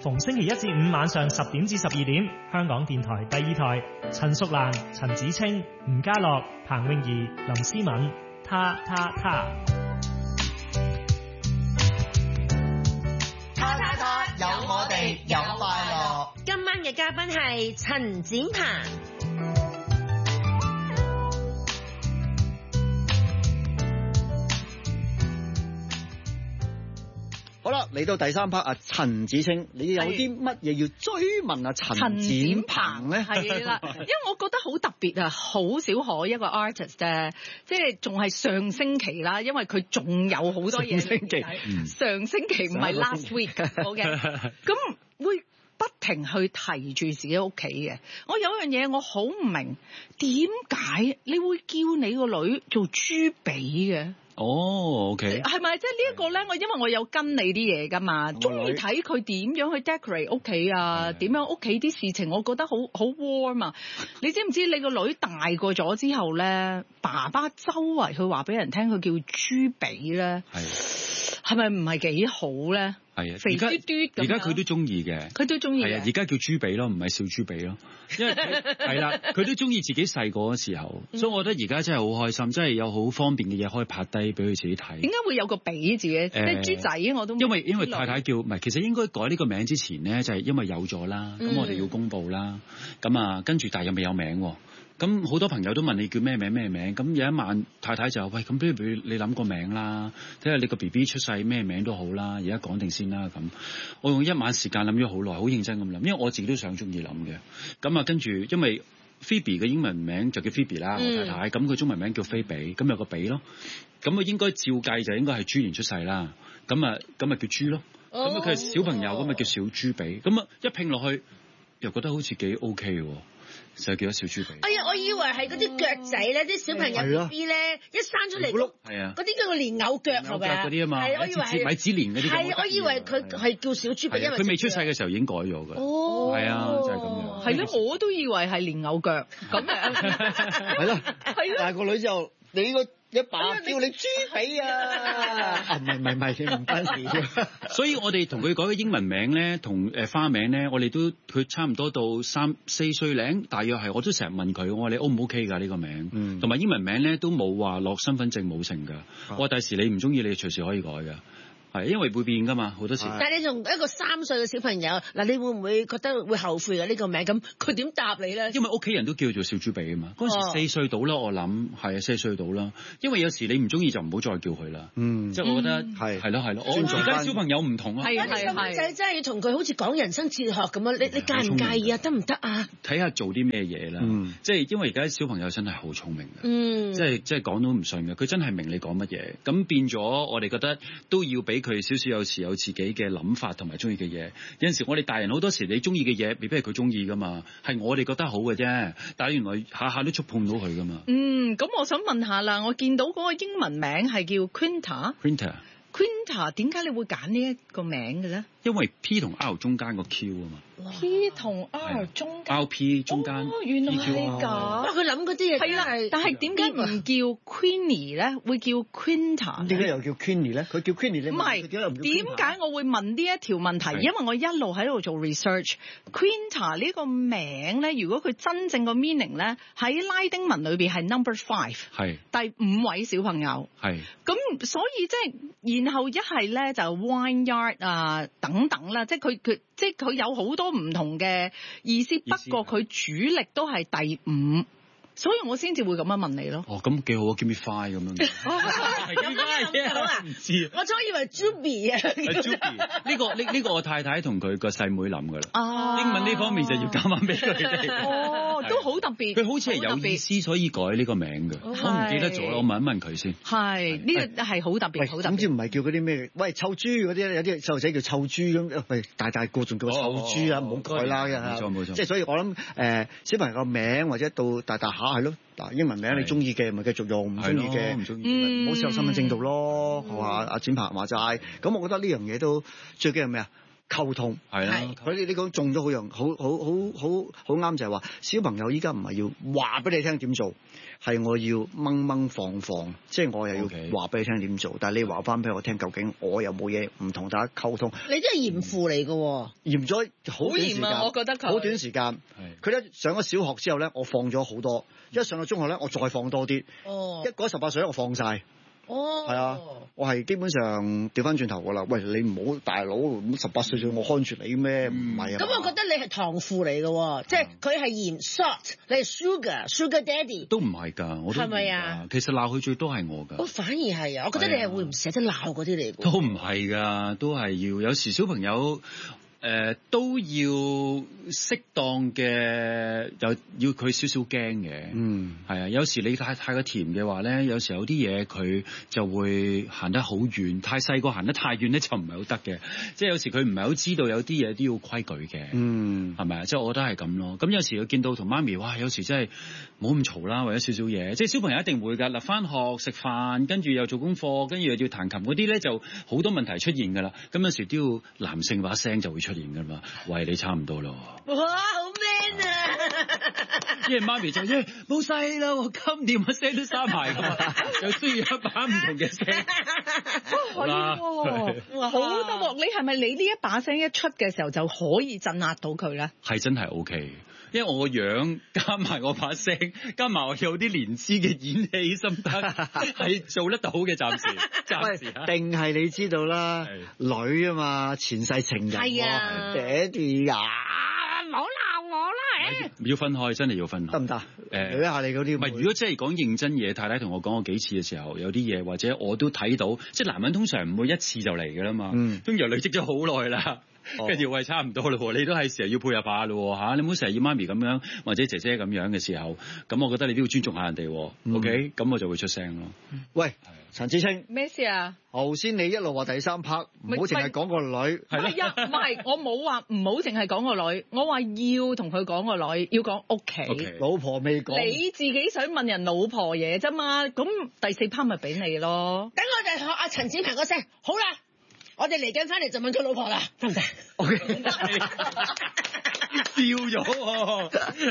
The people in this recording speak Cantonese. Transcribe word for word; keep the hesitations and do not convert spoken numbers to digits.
逢星期一至五晚上十點至十二點，香港電台第二台，陳淑蘭、陳子清、吳家樂、彭詠儀、林思敏，他他他。 他他他，有我哋，有快樂。 今晚嘅嘉賓係陳展鵬。 好啦，嚟到第三 part 啊，陳子清，你有啲乜嘢要追問啊？陳展鵬咧， 係啦，因為我覺得好特別啊，好少可一個 artist 咧，即係仲係上星期啦，因為佢仲有好多嘢。上星期，嗯、上星期唔係 last week 啊，好嘅，咁會不停去提住自己屋企嘅。我有樣嘢我好唔明，點解你會叫你個女做豬髀嘅？ 哦 ，OK， 係咪即係呢一個咧？我因為我有跟你啲嘢噶嘛，中意睇佢點樣去 decorate 屋企啊，點樣屋企啲事情，我覺得好好 warm 啊！你知唔知你個女大個咗之後咧，爸爸周圍去話俾人聽佢叫豬髀咧，係係咪唔係幾好咧？ 係啊， 肥嘟嘟咁。 而家佢都中意嘅， 佢都中意。 係啊，而家叫豬髀咯，唔係小豬髀咯。因為係啦，佢都中意自己細個嗰時候，嗯、所以我覺得而家真係好開心，真係有好方便嘅嘢可以拍低俾佢自己睇。點解會有個髀字嘅？即係豬仔我都因為因為太太叫唔係，其實應該改呢個名之前咧，就係、是、因為有咗啦，咁、嗯、我哋要公佈啦，咁啊跟住但係又未有名喎。咁好多朋友都問你叫咩名咩名，咁有一晚太太就話喂，咁不如你諗個名啦，睇下你個 B B 出世咩名都好啦，而家講定先啦咁。我用一晚時間諗咗好耐，好認真咁諗，因為我自己都想中意諗嘅。咁啊跟住，因為 Phoebe 嘅英文名就叫 Phoebe 啦，我太太，咁佢中文名叫菲比，咁有個比咯。咁啊應該照計就應該係豬年出世啦，咁啊咁啊叫豬咯。咁啊佢係小朋友，咁啊叫小豬比，咁啊一拼落去又覺得好似幾 OK 喎。就叫咗小豬髀。 哎呀，我以為係嗰啲腳仔咧，啲小朋友 B B 咧，一生出嚟嗰嗰啲叫做蓮藕腳係咪啊？ 嗰啲啊嘛，係我以為米芝蓮嗰啲。 係，我以為佢係叫小豬髀，因為佢未出世嘅時候已經改咗㗎。 哦， 係啊，就係咁樣。係咯，我都以為係蓮藕腳咁樣。 係咯，係咯。但係個女就你呢個。一把叫你豬髀啊！唔係唔係唔係，唔關事。 所以我哋同佢改嘅英文名咧，同誒花名咧，我哋都佢差唔多到三四歲零，大約係我都成日問佢，我話你 O 唔 OK 㗎呢個名？嗯，同埋英文名咧都冇話落身份證冇成㗎。我話第時你唔中意，你隨時可以改㗎。係，因為會變噶嘛，好多時。 但係你同一個三歲嘅小朋友，嗱，你會唔會覺得會後悔嘅呢個名？咁佢點答你咧？ 因為屋企人都叫做小豬髀啊嘛。嗰陣時四歲到啦，我諗係啊，四歲到啦。因為有時你唔中意就唔好再叫佢啦。嗯，即係我覺得係係咯係咯。我而家小朋友唔同啊。 係係係。細仔真係要同佢好似講人生哲學咁啊！你你介唔介意啊？得唔得啊？ 睇下做啲咩嘢啦。嗯。即係因為而家小朋友真係好聰明嘅。 嗯。 即係即係講都唔信嘅，佢真係明你講乜嘢。咁變咗我哋覺得都要俾佢少少有時有自己嘅諗法同埋中意嘅嘢。有陣時我哋大人好多時你中意嘅嘢未必係佢中意噶嘛，係我哋覺得好嘅啫。但係原來下下都觸碰到佢噶嘛。 嗯，咁我想問下啦，我見到嗰個英文名係叫 Quinta。Quinta，Quinta，點解你會揀呢一個名嘅咧？ 因為 P 同 R 中間個 Q 啊嘛。 P 同 R 中間 R P 中間。 哦，原來係㗎。哇， 佢諗嗰啲嘢係啦，但係點解唔叫 Queenie 咧？會叫 Quinta？ 點解又叫 Queenie 咧？佢叫 Queenie 你唔係點解我會問呢一條問題？因為我一路喺度做 research。Quinta 呢個名咧，如果佢真正個 meaning 咧，喺拉丁文裏邊係 number five，係第五位小朋友。係咁，所以即係然後一係咧就 vineyard 啊等等啦，即係佢佢即係佢有好多唔同嘅意思，不過佢主力都係第五，所以我先至會咁樣問你咯。 哦，咁幾好啊 ，Give me five 咁樣。 咁樣好啊？ 唔知啊， 我仲以為 Juby 啊。 Juby 呢個呢呢個我太太同佢個細妹諗噶啦。 哦。 英文呢方面就要交翻俾佢哋。 哦，都好特別。 佢好似係有意思，所以改呢個名嘅。我唔記得咗啦，我問一問佢先。 係呢個係好特別，好特別。 總之唔係叫嗰啲咩？喂，臭豬嗰啲有啲細路仔叫臭豬咁。喂，大大個仲叫臭豬啊，唔好改啦。冇錯冇錯。即係所以我諗誒小朋友個名或者到大大下係咯。嗱，英文名你中意嘅咪繼續用，唔中意嘅唔中意，唔好試喺身份證度咯。係嘛？阿展鵬話齋，咁我覺得呢樣嘢都最緊係咩啊？ 溝通。 係啦， 佢哋你講中咗好樣，好好好好好啱就係話，小朋友依家唔係要話俾你聽點做，係我要掹掹放放，即係我又要話俾你聽點做，但係你話翻俾我聽，究竟我有冇嘢唔同大家溝通？ 你真係嚴父嚟㗎喎， 嚴咗好短時間， 啊、我覺得佢好短時間。佢一上咗小學之後咧，我放咗好多；一上到中學咧，我再放多啲。 哦， 一過十八歲咧，我放晒。 哦， 係啊，我係基本上調翻轉頭㗎啦。喂，你唔好大佬，十八歲我看住你咩？唔係啊。 咁我覺得你係唐父嚟嘅，即係佢係鹽 salt，你係 sugar sugar daddy。 都唔係㗎，我都係咪啊？ 其實鬧佢最多係我㗎。 我反而係啊，我覺得你係會唔捨得鬧嗰啲嚟㗎。 都唔係㗎，都係要有時小朋友。誒、呃、都要適當嘅，有要佢少少驚嘅，嗯，係啊。有時你太太過甜嘅話咧，有時有啲嘢佢就會行得好遠，太細個行得太遠咧就唔係好得嘅。即係有時佢唔係好知道有啲嘢都要規矩嘅，嗯，係咪啊？即係我覺得係咁咯。咁有時佢見到同媽咪，哇！有時真係冇咁嘈啦，或者少少嘢。即係小朋友一定會㗎。嗱，返學食飯，跟住又做功課，跟住又要彈琴嗰啲咧，就好多問題出現㗎啦。咁有時都要男性把聲就會出現㗎嘛。喂，你差唔多咯。 哇，好 man 啊！ 因為媽咪就因為冇細啦，我今年乜聲都沙埋㗎嘛，又需要一把唔同嘅聲。 可以喎，好得喎！你係咪你呢一把聲一出嘅時候就可以鎮壓到佢咧？ 係真係 OK。因為我個樣加埋我把聲，加埋我有啲連枝嘅演戲心得，係做得到嘅。暫時，暫時定係你知道啦，女啊嘛，前世情人， 係啊， 爹哋啊， 唔好鬧我啦， 要分開，真係要分開， 得唔得？誒，捋下你嗰啲， 唔係，如果真係講認真嘢，太太同我講過幾次嘅時候，有啲嘢或者我都睇到，即係男人通常唔會一次就嚟㗎啦嘛，嗯，通常累積咗好耐啦。跟住喂，差唔多咯，你都係成日要配合下咯嚇，你唔好成日要媽咪咁樣或者姐姐咁樣嘅時候，咁我覺得你都要尊重下人哋，嗯，OK？咁我就會出聲咯。 喂，陳芷菁， 咩事啊？ 頭先你一路話第三 part，唔好淨係講個女， 係咯？唔係，我冇話唔好淨係講個女，我話要同佢講個女，要講屋企。 Okay. 老婆未講， 你自己想問人老婆嘢啫嘛？咁第四 part 咪俾你咯。 等我哋學阿陳子平嗰聲，好啦。我哋嚟緊翻嚟就問佢老婆啦，得唔得？ OK，笑咗。